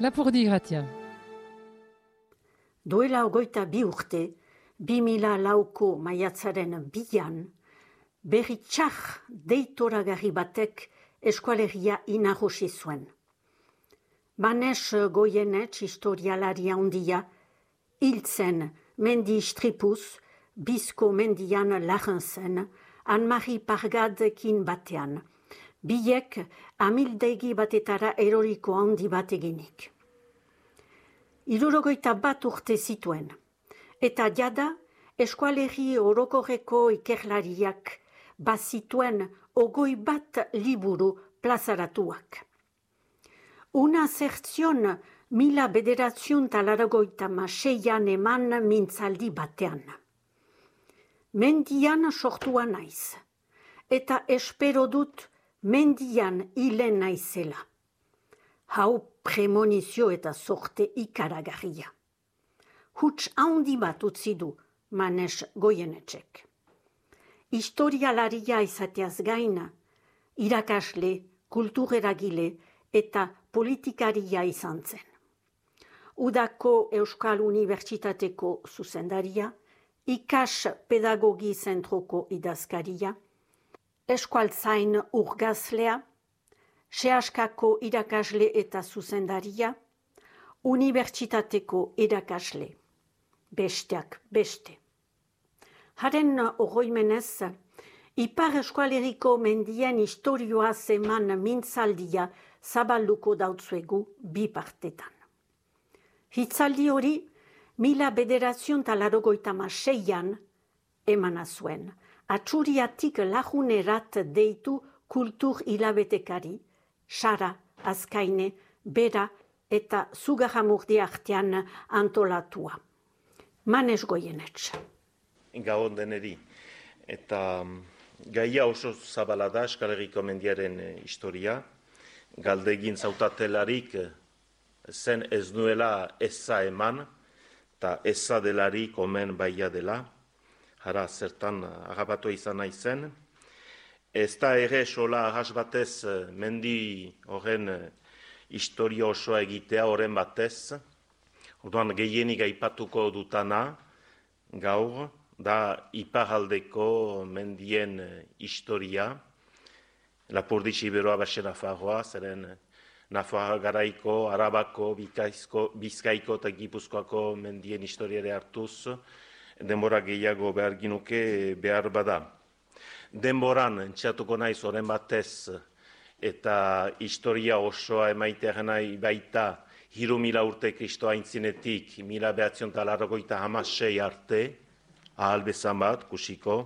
Lapurdi Gratia. Duela 22 urte, 2004ko maiatzaren 2an, berri txar deitoragarri batek eskualegia inagosi zuen. Manes Goyenetx historialari handia, hiltzen mendi istripuz, Bizko mendian lagen zen, Anne-Marie Pargadekin batean, biek amildegi batetara eroriko handi bat eginik. 61 urte zituen, eta jada eskualegi orokorreko ikerlariak bazituen 21 liburu plazaratuak. Una zertzion 1986an eman mintzaldi batean. Mendian sortua naiz, eta espero dut mendian hilen naizela. Hau premonizio eta sorte ikaragarria. Huts handi bat utzi du Manes Goyenetxek. Historialaria izateaz gaina, irakasle, kultureragile eta politikaria izan zen. Udako Euskal Unibertsitateko zuzendaria, ikas pedagogi zentroko idazkaria, eskualtzain urgazlea, sehaskako irakasle eta zuzendaria, unibertsitateko irakasle, besteak beste. Haren oroimenez, Ipar Eskualeriko mendien historioa zeman mintzaldia zabalduko dautzuegu bi partetan. Hitzaldi hori, 1986an emana zuen, atxuriatik lagunerat deitu kultur hilabetekari, Sara, Azkaine, Bera eta Zugarramurdi artean antolatua. Manes Goyenetx. Gabon deneri. Eta gaia oso zabala da Euskal Herriko mendiaren historia. Galdegin zautatelarik zen ez nuela eza eman, eta eza delarik omen baia dela. Hara, zertan agapatu izan nahi zen. Ez da ere sola ahas batez mendi horren historia osoa egitea horren batez. Orduan gehienik aipatuko dutana gaur, da iparaldeko mendien historia. Lapurdi Iberoa base Nafarroa, zeren Nafarroa garaiko, Arabako, Bizkaiko eta Gipuzkoako mendien historiare hartuz, denbora gehiago behar ginuke behar bada. Denboran, entxatuko naiz horren batez, eta historia osoa emaitea nahi baita, 3000 urte Kristo aintzinetik, 1986 arte, ahal bezan bat, kusiko.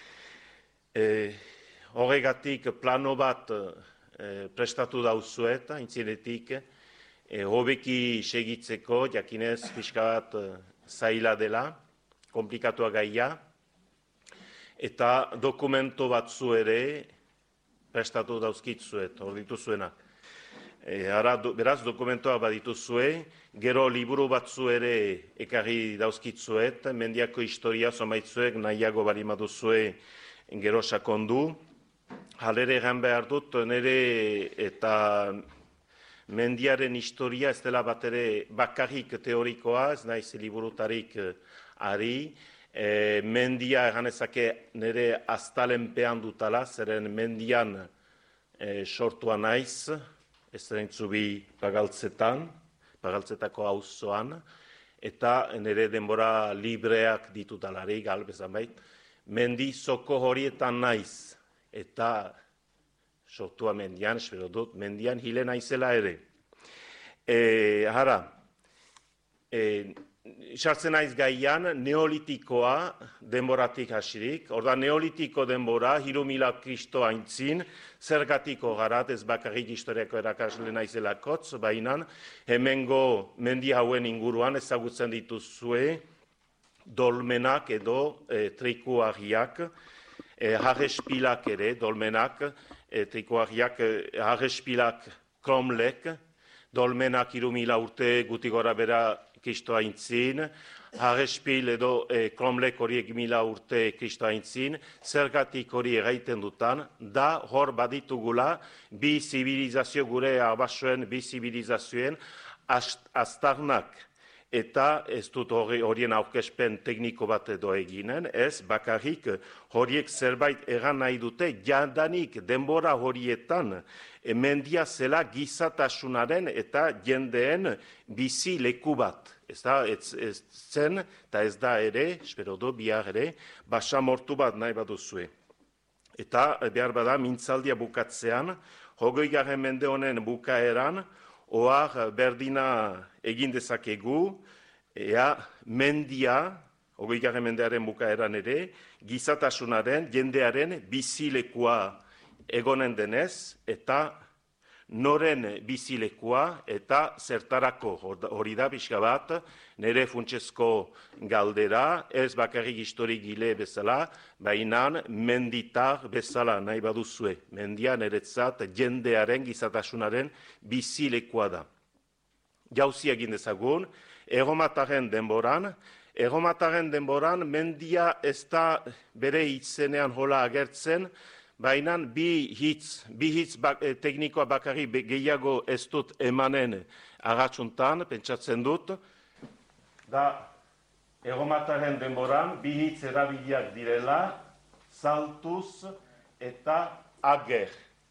Horregatik plano bat prestatu dauzuet, aintzinetik, hobeki segitzeko, jakinez pixka bat zaila dela, komplikatua gaia, eta dokumento batzu ere prestatu dauzkitzuet, hor dituzuenak. Beraz, dokumentoa badituzue, gero liburu batzu ere ekarri dauzkitzuet, mendiako historia zomaitzuek nahiago balimaduzue gero sakondu. Halere egan behar dut, nire eta mendiaren historia ez dela bat ere bakarrik teorikoa, ez naiz liburutarik ari. Mendia eganezake nire aztalenpean dutala, zeren mendian sortua naiz, ez zentzubi pagaltzetako auzoan, eta nire denbora libreak ditutalarik, albezan bait, mendi zoko horietan naiz, eta sortua mendian, espero dut, mendian hile naizela ere. Sartzen naiz gaian, neolitikoa denboratik hasirik. Orda neolitiko denbora, 3000 Kristo aintzin, zergatiko garat, ez bakarrik historiako erakasle naizelakotz, baina hemengo mendi hauen inguruan ezagutzen dituzue dolmenak edo trikuarriak, harrespilak ere, dolmenak, trikuarriak, harrespilak kromlek, dolmenak 3000 urte guti gora bera Kristo aintzin, Harespil edo Kromlek horiek 1000 urte Kristo aintzin, zergatik hori erraiten dutan, da hor baditugula bi zibilizazio gure arbasoen, bi zibilizazioen aztarnak. Eta ez dut horien aurkezpen tekniko bat edo eginen, ez bakarrik horiek zerbait egan nahi dute, jadanik denbora horietan mendia zela gizatasunaren eta jendeen bizi leku bat. Ez zen, eta ez da ere, espero du, bihar ere, basamortu bat nahi baduzue. Eta behar bada, mintzaldia bukatzean, 20. mende honen bukaeran, ohar berdina egin dezakegu, mendia, 20. mendearen bukaeran ere, gizatasunaren, jendearen bizilekua egonen denez, eta noren bizilekua eta zertarako hori da pixka bat, nire funtsezko galdera, ez bakarrik historigile bezala, baina menditar bezala nahi baduzue. Mendia niretzat jendearen gizatasunaren bizilekua da. Jauzi egin dezagun, erromataren denboran mendia ez da bere hitzenean hola agertzen, baina bi hitz teknikoa bakarri gehiago ez dut emanen agatsuntan, pentsatzen dut, da erromataren denboran bi hitz erabiliak direla, saltuz eta ager.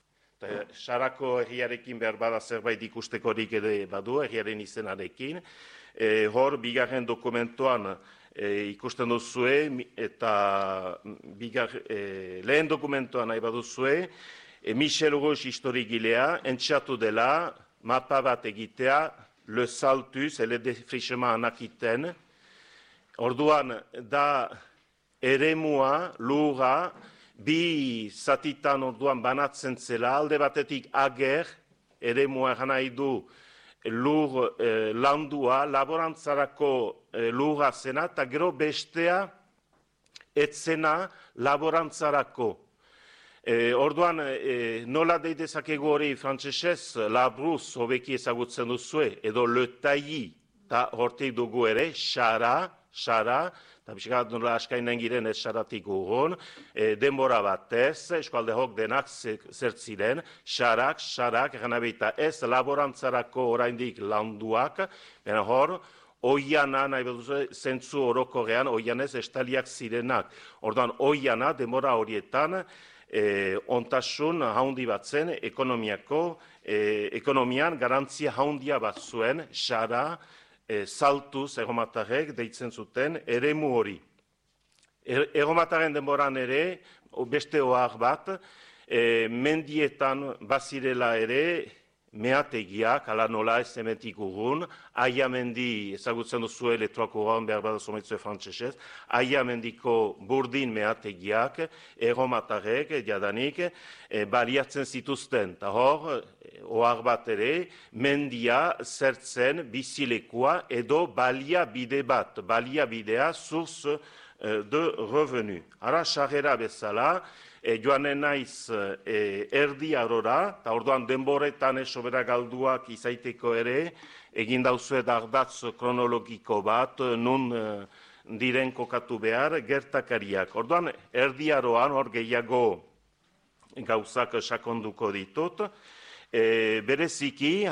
Sarako herriarekin behar bada zerbait ikustekorik ere badu, herriaren izenarekin. Hor, bigarren dokumentoan ikusten duzue, eta lehen dokumentoan nahi baduzue, Michel Rouge historigilea entxatu dela, mapa bat egitea, le saltus, le defrichement anakiten. Orduan, da eremua, lura, bi zatitan orduan banatzen zela, alde batetik ager, eremua eran nahi du, lur landua, laborantzarako lurra zena, eta gero bestea etzena laborantzarako. Orduan, nola deidezakegu hori frantsesez, labruz hobeki ezagutzen duzue, edo le tailli, eta hortik dugu ere, xara, eta pixkat nola askainen giren ez xaratik urrun, denbora batez, eskualde hok denak zertziren, xarak, eganabita ez laborantzarako oraindik landuak, bena hor, oiana, nahi beduzu, zentzu orokorrean, oianez estaliak zirenak. Orduan, oiana, denbora horietan, ontasun haundi bat zen, ekonomian garantzia haundia bat zuen, xara, saltuz erromatarrek deitzen zuten eremu hori. Erromataren denboran ere, beste ohar bat, mendietan bazirela ere meategiak, ala nola ez hementik urrun, Aia mendi ezagutzen duzue letroako gaun behar bada sometzue frantsesez, Aia mendiko burdin meategiak, erromatarrek, jadanik, baliatzen zituzten. Eta hor, ohar bat ere, mendia zertzen bizilekua edo baliabide bat, baliabidea source de revenu. Ara, sarrera bezala, joanen naiz erdi arora, eta orduan denboretan sobera galduak izaiteko ere, egin dauzuet ardatz kronologiko bat, nun diren kokatu behar, gertakariak. Orduan, erdi aroan, hor gehiago gauzak sakonduko ditut, bereziki,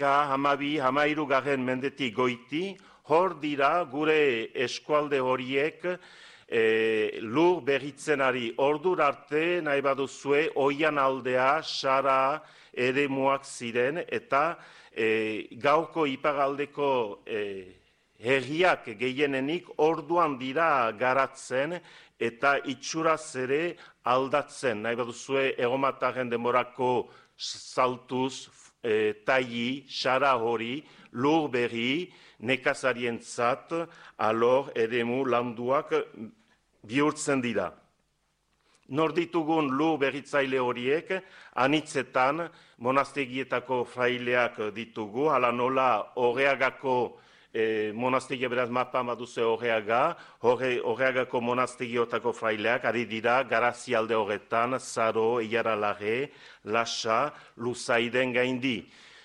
12, mendetik goiti, hor dira gure eskualde horiek lur berritzenari ordur arte nahi baduzue oian aldea, xara, eremuak ziren eta gauko ipagaldeko herriak gehienenik orduan dira garatzen eta itxuraz ere aldatzen. Nahi baduzue erromataren demorako saltuz, tailli, xara hori, lur berri, nekazarientzat, alor eremu landuak bihurtzen dira. Nor ditugun lur berritzaile horiek, anitzetan monastegietako fraileak ditugu, hala nola Horreagako monastegia beraz mapa maduze Horreagako monastegiotako fraileak, ari dira Garazialde horretan, Zaro, Iaralare, Lasa, Luzaiden gaindi.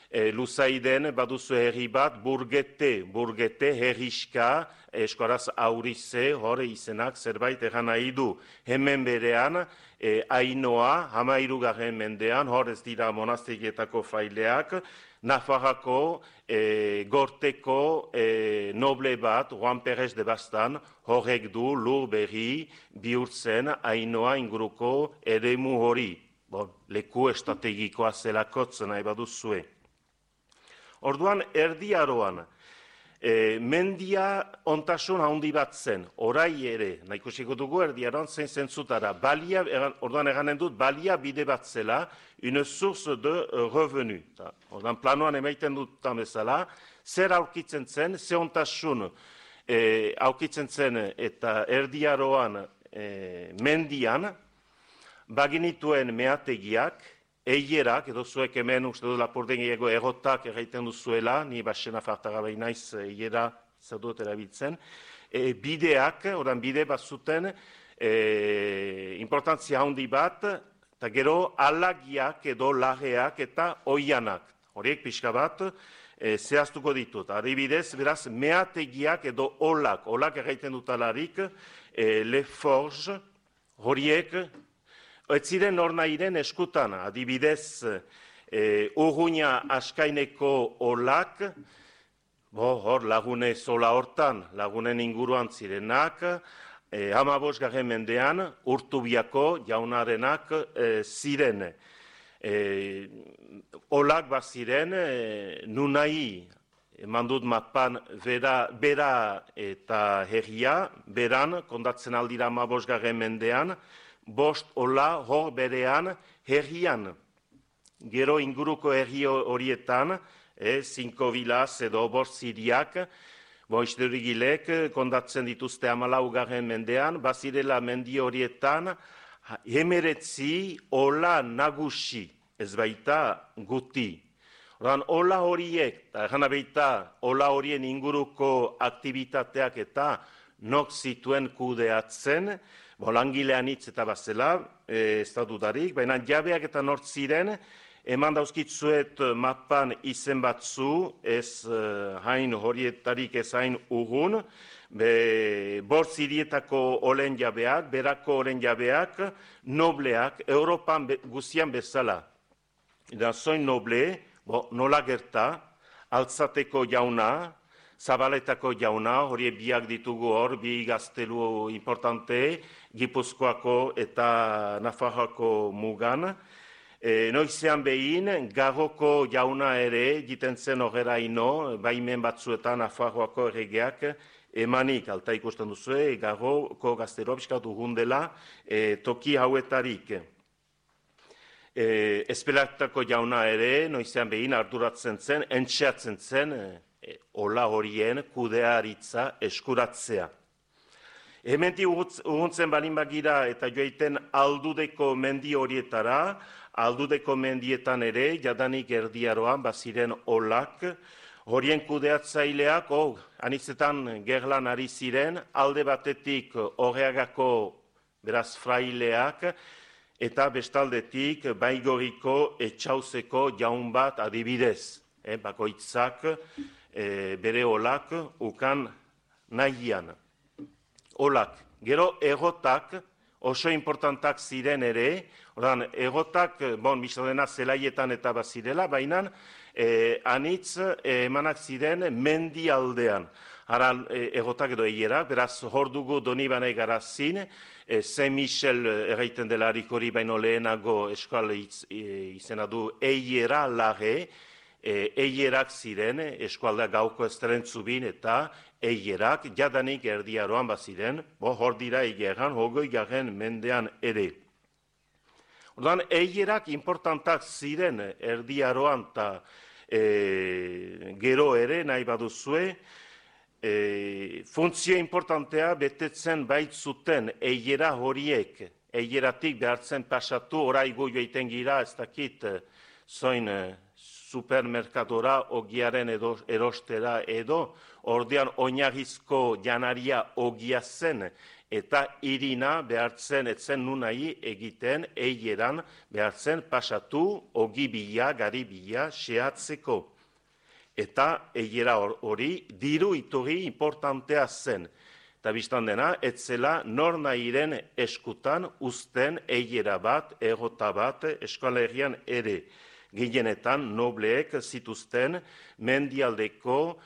Luzaiden baduzu herri bat, burgete, herriska, eskoraz aurize, hor izenak zerbait egan nahi du. Hemen berean, Ainoa, 13. mendean, hor ez dira monastegietako fraileak, Nafarrako gorteko noble bat, Juan Pérez de Bastan, horrek du lur berri bihurtzen Ainoa inguruko eremu hori. Leku estrategikoa zelakotzen nahi baduzue. Orduan, Erdi Aroan, mendia ontasun handi bat zen, orai ere, nahiko dugu Erdi Aroan zein zentzutara, orduan eganen dut, balia bide bat zela, une source de revenu. Orduan, planoan emaiten dutan bezala, zer aurkitzen zen, ze ontasun aurkitzen zen eta Erdi Aroan mendian, baginituen meategiak, eierak, edo zuek hemen uste du Lapurdiego egotak egiten duzuela, ni basena fartara behin naiz eiera zadut erabiltzen, bideak, oran bide bat zuten, importantzia handi bat, eta gero alagiak edo lageak eta oianak. Horiek pixka bat zehaztuko ditut. Adibidez, beraz, meategiak edo olak egiten dutalarik, le forge, horiek, ez ziren hor nahiren eskutan, adibidez, Urruña askaineko olak, hor lagune zola hortan, lagunen inguruan zirenak, 15. mendean Urtubiako jaunarenak ziren. Olak bat ziren, nunai, eman dut mapan bera eta herria, beran, kondatzen aldira 15. mendean, 5 ola hor berean herrian. Gero inguruko herri horietan, 5 vilaz edo 5 ziriak, historigilek kondatzen dituzte 14. mendean, bazirela mendi horietan, 19 ola nagusi, ez baita guti. Ola horiek, eta egan baita, ola horien inguruko aktivitateak eta nok zituen kudeatzen, langilean hitz eta bazela, ez da dudarik, baina jabeak eta nort ziren, eman dauzkitzuet mapan izen batzu, ez hain horietarik ez hain urrun, 5 zirietako olen jabeak, berako olen jabeak, nobleak, Europan guzian bezala. Eta zoin noble, nola gerta, Altzateko jauna, Zabaletako jauna, hori biak ditugu hor, bi gaztelu importante, Gipuzkoako eta Nafarroako mugan. Noizean behin, Garroko jauna ere, jiten zen horrela ino, baimen batzuetan Nafarroako erregeak, emanik, alta ikusten duzu, Garroko gaztelu biskatu gundela, toki hauetarik. Espelatako jauna ere, noizean behin, arduratzen zen, entxeatzen zen, ola horien kudearitza eskuratzea. Hementik urruntzen balin bagira eta joaiten Aldudeko mendi horietara, Aldudeko mendietan ere, jadanik Erdi Aroan baziren olak, horien kudeatzaileak, anitzetan gerlan ari ziren, alde batetik Horreagako beraz fraileak, eta bestaldetik Baigoriko etxauzeko jaun bat adibidez, bakoitzak, bere olak ukan nahian. Olak. Gero egotak oso importantak ziren ere, egotak, misodena zelaietan eta bazirela, baina anitz emanak ziren mendi aldean. Ara egotak edo eierak, beraz hor dugu Donibane garazin, Saint Michel erraiten delarik hori baino lehenago eskal izena du eiera lage, eierak ziren, eskualdea gauko estrentzubin eta eierak, jadanik Erdi Aroan baziren, hor dira eieran, 20. mendean ere. Orduan, eierak importantak ziren Erdi Aroan eta gero ere nahi baduzue, funtzio importantea betetzen baitzuten eiera horiek, eieratik behartzen pasatu, oraigu joiten gira, ez dakit, zoin supermerkatora ogiaren erostera edo, ordean oinarrizko janaria ogia zen, eta irina behartzen etzen nunai egiten eieran behartzen pasatu ogi bila, gari bila, xehatzeko. Eta eiera hori diru iturri importantea zen. Eta biztan dena, etzela nor nahiren eskutan uzten eiera bat, egota bat, eskoalerian ere. Gehienetan nobleek zituzten mendialdeko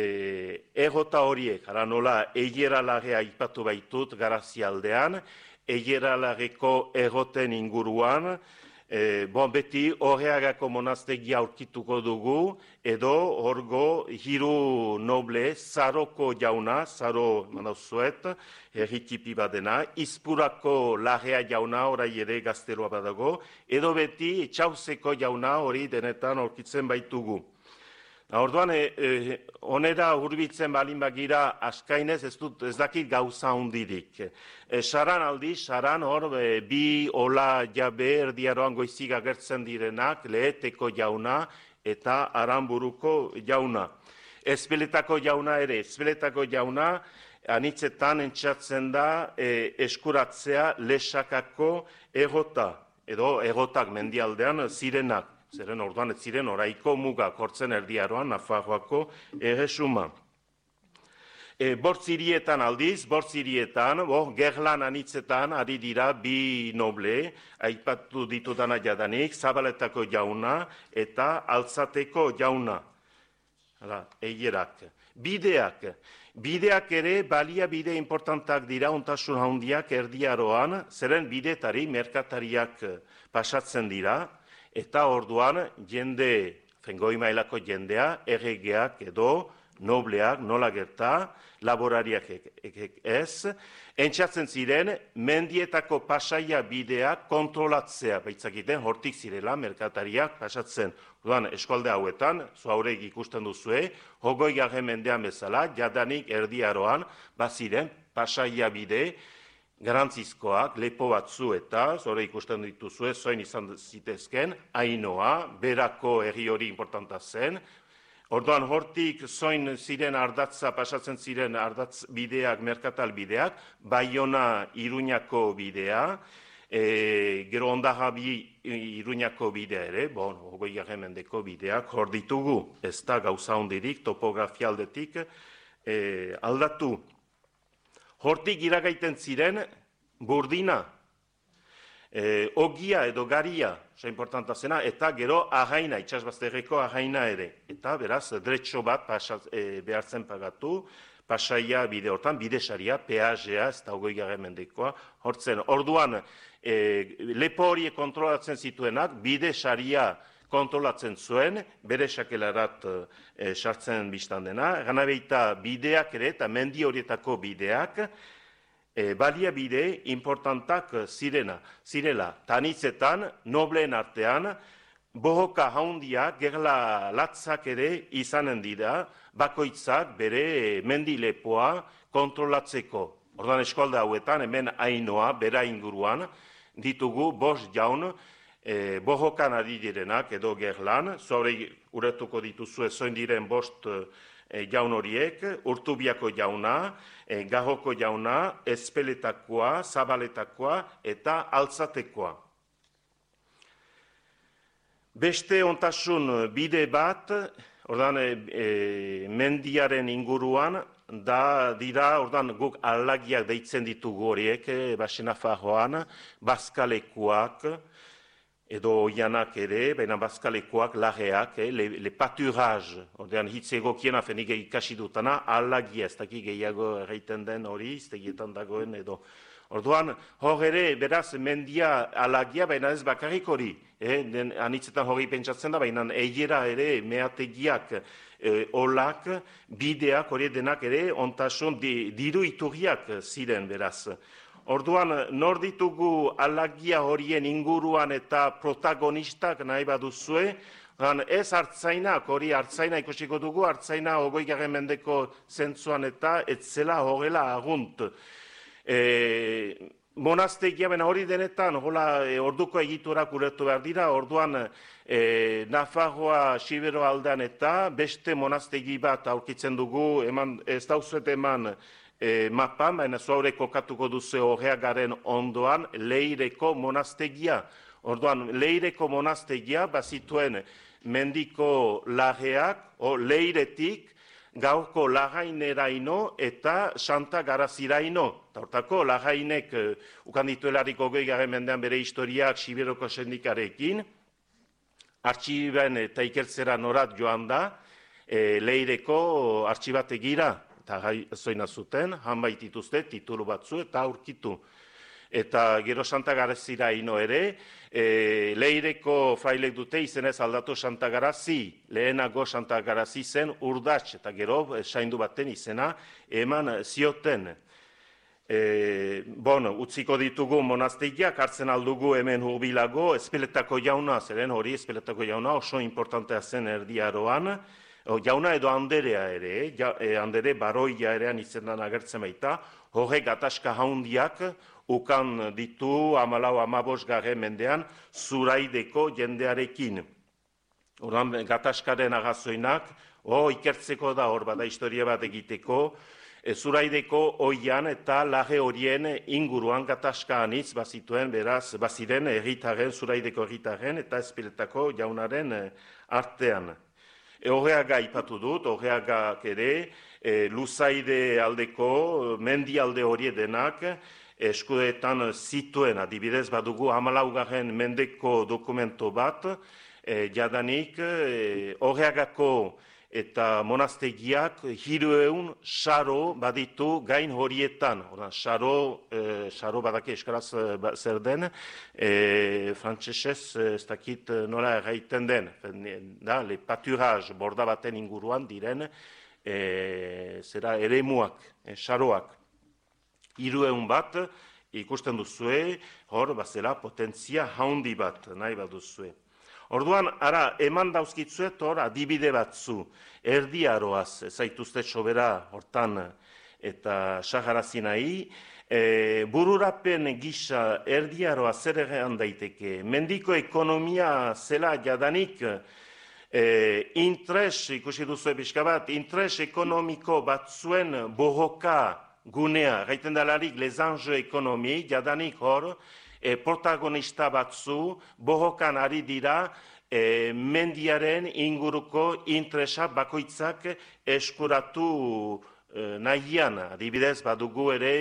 egota horiek. Hara nola, eiera lagea ipatu baitut garazialdean, eiera lageko egoten inguruan, beti Horreagako monastegia aurkituko dugu, edo horgo hiru noble, Zaroko jauna, Zaro manauzuet, herritipi badena, Izpurako lagea jauna, orai ere gazteroa badago, edo beti Txauzeko jauna hori denetan aurkitzen baitugu. Orduan, onera hurbitzen balin bagira askainez ez dakit gauza hundirik. Saran aldi, saran hor bi ola jabe erdiaroan goizik agertzen direnak, Leheteko jauna eta Aranburuko jauna. Ezbeletako jauna ere, Ezbeletako jauna anitzetan entxatzen da eskuratzea Lesakako egota, edo egotak mendialdean zirenak. Zeren orduan ez ziren oraiko mugak hortzen erdiaroan Nafarroako erresuma. Bortzirietan aldiz, bortzirietan, gerlan anitzetan ari dira bi noble, aipatu ditudana jadanik, Zabaletako jauna eta Altzateko jauna. Eierak. Bideak ere baliabide importantak dira ontasun handiak erdiaroan, zeren bidetari merkatariak pasatzen dira, eta orduan jende, goi mailako jendea, erregeak edo nobleak nola gerta, laborariak ez, entxatzen ziren mendietako pasaia bideak kontrolatzea, baitzakiten hortik zirela merkatariak pasatzen. Orduan, eskualde hauetan, zuaurek ikusten duzue, 20. mendean bezala, jadanik erdiaroan, baziren pasaia bide, garantzizkoak, lepo batzu eta, zore ikusten dituzue, zoin izan zitezken, Ainoa, berako herri hori importanta zen. Orduan, hortik zoin ziren ardatza, pasatzen ziren ardatz bideak, merkatal bideak, Baiona Iruñako bidea, gero Ondarrabi Iruñako bidea ere, 20. mendeko bideak hor ditugu, ez da gauza hondirik, topografialdetik aldatu. Hortik iragaiten ziren burdina, ogia edo garia, importanta zena, eta gero ahaina, itxasbazterreko ahaina ere. Eta beraz, dretxo bat behartzen pagatu, pasaia bide hortan, bidesaria, peajea, ez da 20. mendekoa, hortzen. Orduan, lepo horiek kontrolatzen zituenak, bidesaria kontrolatzen zuen, bere sakelarat sartzen biztan dena, ganabeita bideak ere eta mendi horietako bideak, baliabide importantak zirela. Tanitzetan, nobleen artean, bohoka haundiak, gerla latzak ere izanen dira, bakoitzak bere mendilepoa kontrolatzeko. Orduan eskualde hauetan, hemen Ainoa, bera inguruan, ditugu 5 jaun, bohokan ari direnak edo gerlan, zuaure uretuko dituzue zoin diren 5 jaun horiek, Urtubiako jauna, Gajoko jauna, Ezpeletakoa, Zabaletakoa eta Altzatekoa. Beste ontasun bide bat, ordan mendiaren inguruan, dira, ordan guk alagiak deitzen ditugu horiek, Baxenafarroan, Bazkalekuak, edo oianak ere, baina bazkalekuak, lageak, le pâturage, ordean hitz egokiena fenik ikasi dutana, alagia, ez daki gehiago erraiten den hori, iztegietan dagoen edo. Orduan, hor ere, beraz, mendia alagia, baina ez bakarrik hori, anitzetan hori pentsatzen da, baina eiera ere, meategiak, olak, bideak, hori denak ere, ontasun, diru iturriak ziren, beraz. Orduan, nor ditugu alagia horien inguruan eta protagonistak nahi baduzue, ez hartzainak, hori hartzaina ikusiko dugu, hartzaina 20. mendeko zentzuan eta etzela horrela agunt. monastegia, baina hori denetan, orduko egiturak ulertu behar dira, orduan Nafarroa, Sibero aldean eta beste monastegi bat aurkitzen dugu, ez dauzuet eman mapan, baina zuaure kokatuko duzu Horreagaren ondoan, Leireko monastegia. Orduan, Leireko monastegia bazituen mendiko lageak, Leiretik, gaurko lagaineraino eta Santa Garaziraino. Hortako lagainek ukandituelarik 20. mendean bere historiak Siberoko sendikarekin, artxiben eta ikertzera norat joan da, Leireko artxibategira, eta zoina zuten, hanbait dituzte, titulu batzu eta aurkitu. Eta gero Santa Garaziraino ere, Leireko frailek dute izenez aldatu Santa Garazi, lehenago Santa Garazi zen Urdatx, eta gero saindu baten izena eman zioten. Utziko ditugu monastegiak, hartzen aldugu hemen hurbilago, Ezpeletako jauna, zeren hori Ezpeletako jauna oso importantea zen Erdiaroan, jauna edo Anderea ere, Andere Baroia erean izenan agertzen baita, horrek gatazka haundiak ukan ditu 14-15 mendean Zuraideko jendearekin. Ordan gatazkaren agazoinak, ikertzeko da hor bada historia bat egiteko, Zuraideko oian eta lage horien inguruan gatazka anitz bazituen, beraz, baziren erritaren, Zuraideko erritaren eta Ezpeletako jaunaren artean. Horreaga ipatu dut, horreagak ere, Luzaide aldeko, mendi alde hori denak, eskudetan zituen, adibidez badugu 14. mendeko dokumento bat, jadanik Horreagako eta monastegiak 300 saro baditu gain horietan. Saro badaki eskaraz zer den, frantsesez ez dakit nola erraiten den, le pâturage borda baten inguruan diren eremuak, saroak. 300 bat ikusten duzue, hor bazela potentzia haundi bat nahi baduzue. Orduan, eman dauzkitzuet hor adibide batzu, Erdiaroaz zaituzte sobera hortan eta Saharazi nahi, bururapen gisa Erdiaroa zer egean daiteke, mendiko ekonomia zela jadanik, ikusi duzue pixka bat, interes ekonomiko batzuen bohoka gunea, gaiten dalarik les enjeux ekonomi, jadanik hor, protagonista batzu, bohokan ari dira, mendiaren inguruko interesa bakoitzak eskuratu nahian. Adibidez, badugu ere,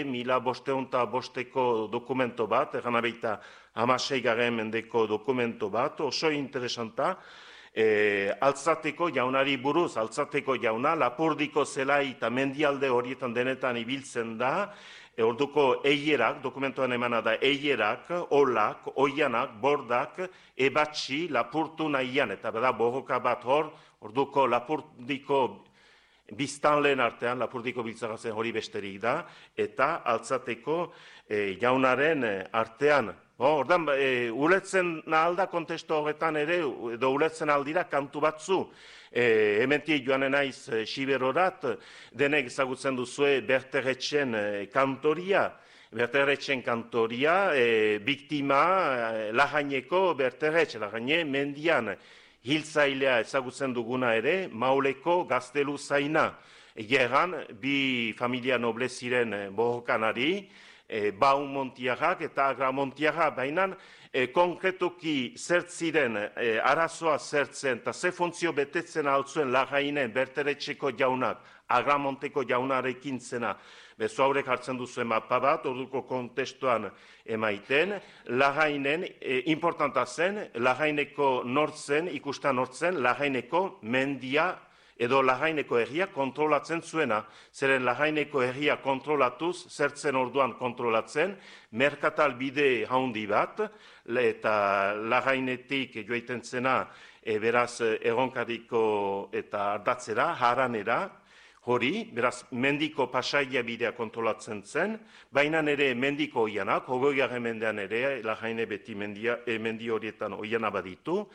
1505 dokumento bat, egan abeita 16. mendeko dokumento bat, oso interesanta, Altzateko jaunari buruz, Altzateko jauna, Lapurdiko zelai eta mendialde horietan denetan ibiltzen da, orduko eierak, dokumentuan emana da eierak, olak, oianak, bordak, ebatxi, lapurtu nahian, eta bada bohoka bat hor, orduko Lapurdiko biztanleen artean, Lapurdiko biltzagazen hori besterik da, eta Altzateko jaunaren artean. Ordan, uletzen alda kontestu horretan ere, edo uletzen aldira kantu batzu. Hementik joanen naiz Siberorat, denek ezagutzen duzue Berteretxen kantoria. Berteretxen kantoria, biktima Lajaineko Berteretx, Lajaine mendian hiltzailea ezagutzen duguna ere, Mauleko Gaztelu zaina. Egeran, bi familia noble ziren bohokanari, Baumontiagak eta Agramontiagak, baina konkretuki zertziren arazoa zertzen eta ze funtzio betetzen altzuen Lajainen Berteretxeko jaunak, Agramonteko jaunarekin zena, bezu haurek hartzen duzuen mapa bat, orduko kontestuan emaiten, Lajainen, importanta zen, Lajaineko nortzen, ikusten nortzen, Lajaineko mendia edo Lajaineko herria kontrolatzen zuena. Zeren Lajaineko herria kontrolatuz, zertzen orduan kontrolatzen, merkatal bide haundi bat, eta Lajainetik joaiten zena, beraz erronkariko eta ardatzera, haranera, hori, beraz, mendiko pasaia bidea kontrolatzen zen, baina ere mendiko oianak, 20. mendean ere, Lajaine beti mendi horietan oiana baditu,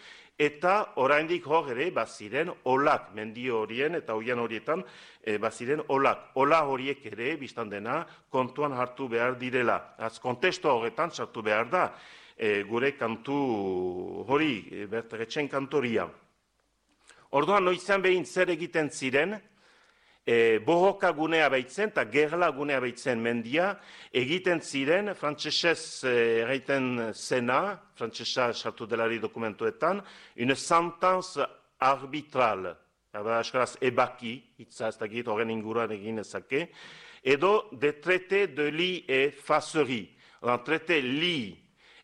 eta oraindik hor ere baziren olak, mendio horien eta oian horietan baziren olak. Ola horiek ere, biztan dena, kontuan hartu behar direla. Kontestu horretan sartu behar da, gure kantu hori, Berteretxen kantoria. Orduan, noizan behin zer egiten ziren, bohoka gunea baitzen eta gerla gunea baitzen mendia, egiten ziren, frantsesez egiten zena, frantsesa sartu delari dokumentuetan, une sentence arbitrale, eskaraz ebaki, hitza ez dakit horren inguruan egin ezake, edo de traité de lie et facerie. Traité lie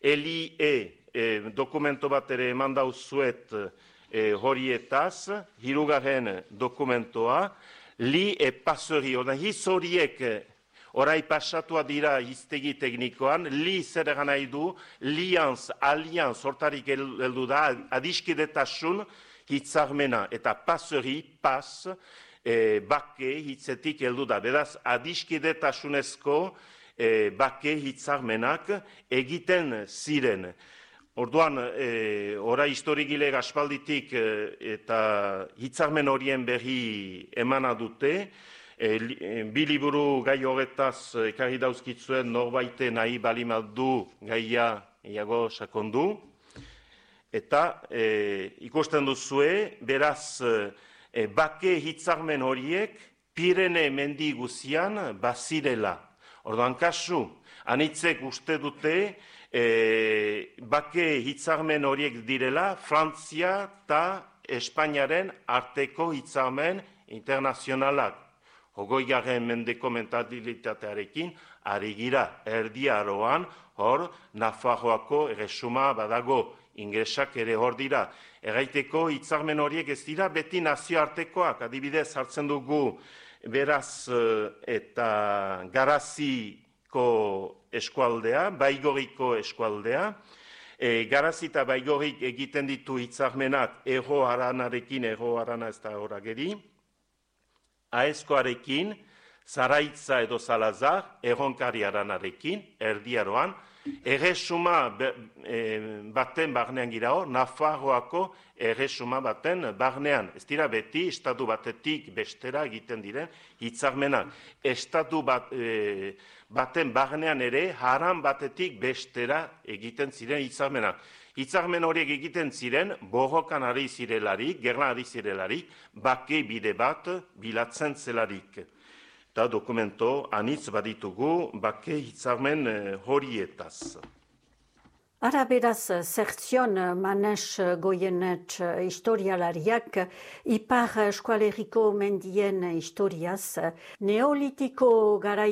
dokumento bat ere eman dauzuet horietaz, hirugarren dokumentoa, li e pasori, hiz horiek orai pasatua dira hiztegi teknikoan, li zer egan nahi du, lianz, alianz, hortarik heldu da, adiskidetasun hitzarmena, eta pasori, pas, bake hitzetik heldu da. Beraz, adiskidetasunezko bake hitzarmenak egiten ziren. Orduan, ora historigile aspalditik eta hitzarmen horien berri emana dute, bi liburu gai horretaz ekarri dauzkitzuen norbaite nahi balimaldu gaia iago sakondu, eta ikusten duzue, beraz, bake hitzarmen horiek Pirene mendi guzian bazirela. Orduan kasu, anitzek uste dute, bake hitzarmen horiek direla Frantzia eta Espainiaren arteko hitzarmen internazionalak. 20. mendeko mentalitatearekin ari gira Erdi Aroan, hor Nafarroako erresuma badago, ingresak ere hor dira. Erraiteko hitzarmen horiek ez dira beti nazioartekoak, adibidez hartzen dugu beraz eta Garaziko eskualdea, Baigoriko eskualdea. Garazi eta Baigorik egiten ditu hitzarmenak Ego Aranarekin, Ego Arana ez da horageri, Aezkoarekin, Zaraitza edo Salazar, Erronkari Aranarekin, Erdi Aroan, erresuma baten barnean gira hor, Nafarroako erresuma baten barnean. Ez dira beti, estatu batetik bestera egiten diren hitzarmenak. Estatu baten barnean ere, haran batetik bestera egiten ziren hitzarmenak. Hitzarmen horiek egiten ziren, borrokan ari zirelarik, gerlan ari zirelarik, bake bide bat bilatzen zelarik. Eta dokumento anitz baditugu bake hitzarmen horietaz. Ara beraz, Zertzion Manes Goyenet historialariak Ipar Eskualeriko mendien historiaz, neolitiko garai